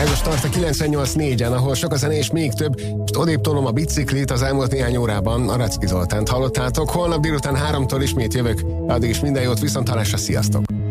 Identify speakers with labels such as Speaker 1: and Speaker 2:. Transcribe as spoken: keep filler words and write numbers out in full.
Speaker 1: Ez a Start a kilencvennyolc négyen, ahol sok a zene és még több. Most odébb tolom a biciklit, az elmúlt néhány órában Aracki Zoltánt hallottátok. Holnap délután háromtól ismét jövök. Addig is minden jót, viszonthallásra, sziasztok!